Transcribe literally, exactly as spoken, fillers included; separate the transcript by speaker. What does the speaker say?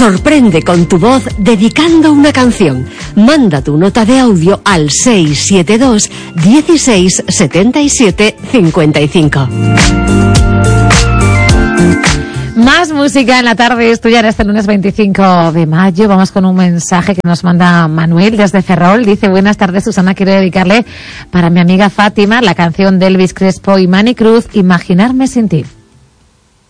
Speaker 1: Sorprende con tu voz dedicando una canción. Manda tu nota de audio al seis siete dos, dieciséis, setenta y siete, cincuenta y cinco.
Speaker 2: Más música en la tarde, esto ya era este lunes veinticinco de mayo. Vamos con un mensaje que nos manda Manuel desde Ferrol. Dice: buenas tardes, Susana, quiero dedicarle para mi amiga Fátima la canción de Elvis Crespo y Manny Cruz, Imaginarme sin ti.